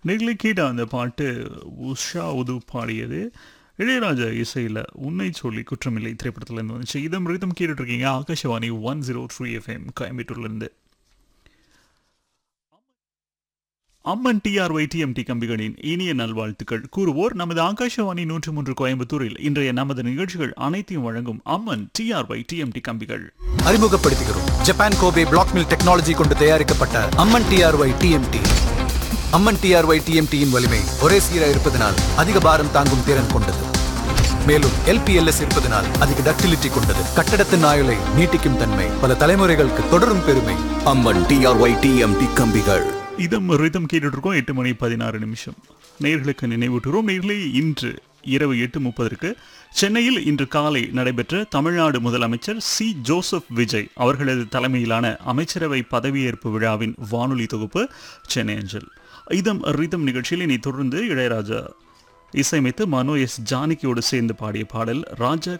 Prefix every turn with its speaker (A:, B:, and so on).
A: நெக்லிக்கிட்ட அந்த பாட்டு உஷா உது பாடியது இளையராஜா இசையில் உன்னை சொல்லி குற்றமில்லை திரைப்படத்துலேருந்து வந்துச்சு. இதம் ரிதம் கேட்டுட்ருக்கீங்க ஆகாஷவாணி 103 FM கோயம்புத்தூர்லேருந்து. அம்மன் டிஆர்ஒய் டிஎம்டி கம்பிகளின் இனிய நல்வாழ்த்துக்கள் கூறுவோர் நமது ஆகாஷவாணி 103 கோயம்புத்தூரில் இன்றைய நமது நிகழ்ச்சிகள் அனைத்தையும் வழங்கும் அம்மன் டிஆர்ஒய் டிஎம்டி கம்பிகள்.
B: அறிமுகப்படுத்துகிறோம் Japan Kobe black mill technology கொண்டு தயாரிக்கப்பட்ட அம்மன் டிஆர்ஒய் டிஎம்டி. அம்மன் டிஆர்ஒய் டிஎம்டியின் வலிமை ஒரே சீராக இருப்பதனால் அதிக பாரம் தாங்கும் திறன் கொண்டது. மேலும் எல்பிஎல்எஸ் இருப்பதனால் அதிக டக்டிலிட்டி கொண்டது. கட்டடத்தின் ஆயுளை நீட்டிக்கும் தன்மை, பல தலைமுறைகளுக்கு தொடரும் பெருமை. அம்மன் டிஆர்ஒய் டிஎம்டி கம்பிகள்.
A: இதம் ரிதம் கேட்டுட்டு இருக்கோம். 8:16 நேயர்களுக்கு நினைவூட்டுகிறோம். நேயர்களே, இன்று இரவு 8:30 சென்னையில் இன்று காலை நடைபெற்ற தமிழ்நாடு முதலமைச்சர் சி ஜோசப் விஜய் அவர்களது தலைமையிலான அமைச்சரவை பதவியேற்பு விழாவின் வானொலி தொகுப்பு சென்னை அஞ்சல். இதம் ரிதம் நிகழ்ச்சியில் இனி தொடர்ந்து இளையராஜா இசையமைத்து மனோ எஸ் ஜானகியோடு சேர்ந்து பாடிய பாடல் ராஜா